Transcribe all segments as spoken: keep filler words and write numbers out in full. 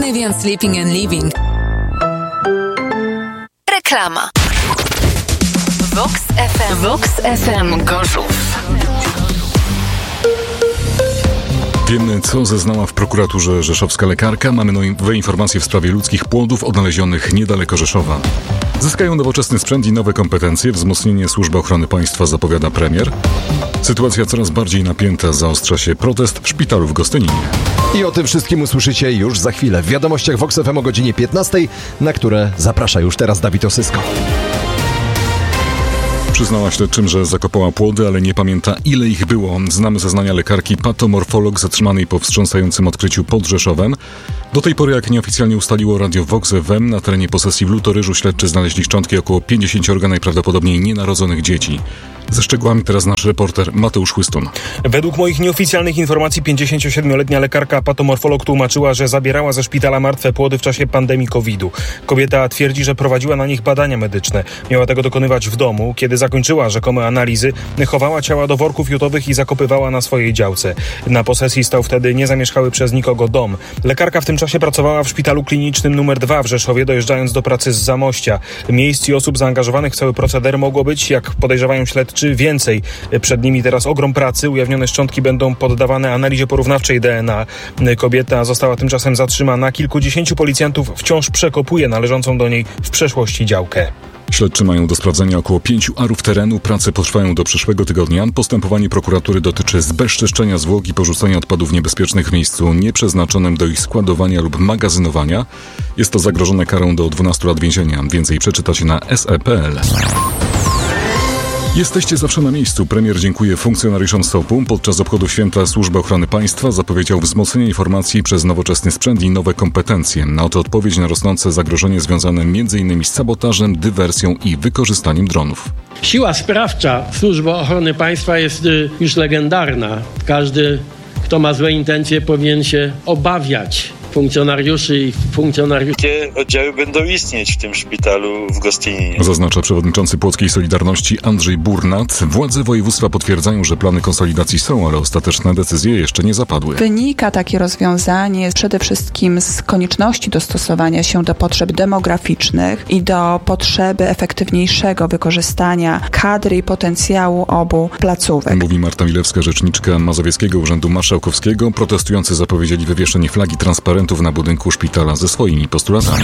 Scandinavian Sleeping and Living. Reklama. Vox F M. Vox F M Gorzów. Wiemy, co zeznała w prokuraturze rzeszowska lekarka. Mamy nowe informacje w sprawie ludzkich płodów odnalezionych niedaleko Rzeszowa. Zyskają nowoczesny sprzęt i nowe kompetencje. Wzmocnienie Służby Ochrony Państwa zapowiada premier. Sytuacja coraz bardziej napięta. Zaostrza się protest w szpitalu w Gostyninie. I o tym wszystkim usłyszycie już za chwilę w wiadomościach Vox F M o godzinie piętnastej, na które zaprasza już teraz Dawid Osysko. Przyznała śledczym, że zakopała płody, ale nie pamięta, ile ich było. Znamy zeznania lekarki patomorfolog zatrzymanej po wstrząsającym odkryciu pod Rzeszowem. Do tej pory, jak nieoficjalnie ustaliło radio Vox F M, na terenie posesji w Lutoryżu śledczy znaleźli szczątki około pięćdziesięciorga najprawdopodobniej nienarodzonych dzieci. Ze szczegółami teraz nasz reporter Mateusz Chłystun. Według moich nieoficjalnych informacji pięćdziesięciosiedmioletnia lekarka patomorfolog tłumaczyła, że zabierała ze szpitala martwe płody w czasie pandemii kowidu. Kobieta twierdzi, że prowadziła na nich badania medyczne. Miała tego dokonywać w domu. Kiedy zakończyła rzekome analizy, chowała ciała do worków jutowych i zakopywała na swojej działce. Na posesji stał wtedy niezamieszkały przez nikogo dom. Lekarka w tym czasie pracowała w szpitalu klinicznym numer dwa w Rzeszowie, dojeżdżając do pracy z Zamościa. Miejsc i osób zaangażowanych w cały proceder mogło być, jak podejrzewają śledczy, więcej. Przed nimi teraz ogrom pracy. Ujawnione szczątki będą poddawane analizie porównawczej D N A. Kobieta została tymczasem zatrzymana. Kilkudziesięciu policjantów wciąż przekopuje należącą do niej w przeszłości działkę. Śledczy mają do sprawdzenia około pięciu arów terenu. Prace potrwają do przyszłego tygodnia. Postępowanie prokuratury dotyczy zbezczeszczenia zwłok i porzucenia odpadów niebezpiecznych w miejscu nieprzeznaczonym do ich składowania lub magazynowania. Jest to zagrożone karą do dwunastu lat więzienia. Więcej przeczytacie na es e kropka pe el. Jesteście zawsze na miejscu. Premier dziękuje funkcjonariuszom S O P u. Podczas obchodów święta Służby Ochrony Państwa zapowiedział wzmocnienie informacji przez nowoczesny sprzęt i nowe kompetencje. Na oto odpowiedź na rosnące zagrożenie związane między innymi z sabotażem, dywersją i wykorzystaniem dronów. Siła sprawcza Służby Ochrony Państwa jest już legendarna. Każdy, kto ma złe intencje, powinien się obawiać funkcjonariuszy i funkcjonariuszy. Jakie oddziały będą istnieć w tym szpitalu w Gostyninie? Zaznacza przewodniczący Płockiej Solidarności Andrzej Burnat. Władze województwa potwierdzają, że plany konsolidacji są, ale ostateczne decyzje jeszcze nie zapadły. Wynika takie rozwiązanie przede wszystkim z konieczności dostosowania się do potrzeb demograficznych i do potrzeby efektywniejszego wykorzystania kadry i potencjału obu placówek. Mówi Marta Milewska, rzeczniczka Mazowieckiego Urzędu Marszałkowskiego. Protestujący zapowiedzieli wywieszenie flagi transparentów na budynku szpitala ze swoimi postulatami.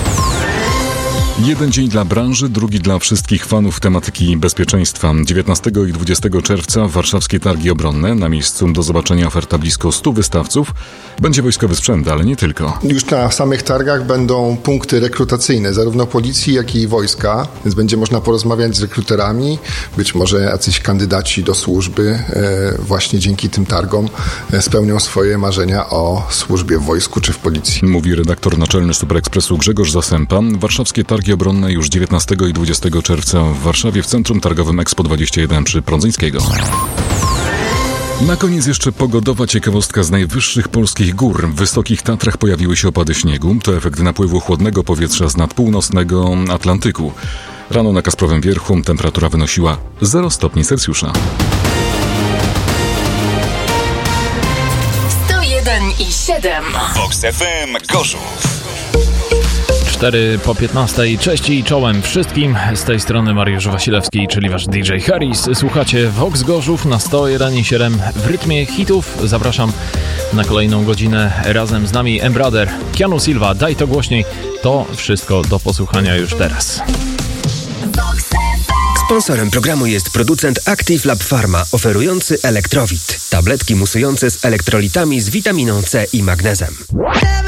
Jeden dzień dla branży, drugi dla wszystkich fanów tematyki bezpieczeństwa. dziewiętnastego i dwudziestego czerwca warszawskie targi obronne. Na miejscu do zobaczenia oferta blisko stu wystawców. Będzie wojskowy sprzęt, ale nie tylko. Już na samych targach będą punkty rekrutacyjne, zarówno policji, jak i wojska, więc będzie można porozmawiać z rekruterami. Być może jacyś kandydaci do służby e, właśnie dzięki tym targom e, spełnią swoje marzenia o służbie w wojsku czy w policji. Mówi redaktor naczelny Super Expressu Grzegorz Zasępa. Warszawskie targi obronne już dziewiętnastego i dwudziestego czerwca w Warszawie w Centrum Targowym Expo dwadzieścia jeden przy Prądzyńskiego. Na koniec jeszcze pogodowa ciekawostka z najwyższych polskich gór. W Wysokich Tatrach pojawiły się opady śniegu. To efekt napływu chłodnego powietrza z nadpółnocnego Atlantyku. Rano na Kasprowym Wierchu temperatura wynosiła zero stopni Celsjusza. sto jeden i siedem. Vox F M Gorzów. cztery po piętnastej. Cześć i czołem wszystkim. Z tej strony Mariusz Wasilewski, czyli wasz D J Harris. Słuchacie Vox Gorzów na sto jeden i siedem w rytmie hitów. Zapraszam na kolejną godzinę razem z nami M-Brother, Keanu Silva, daj to głośniej. To wszystko do posłuchania już teraz. Sponsorem programu jest producent Active Lab Pharma, oferujący Elektrowit. Tabletki musujące z elektrolitami z witaminą C i magnezem.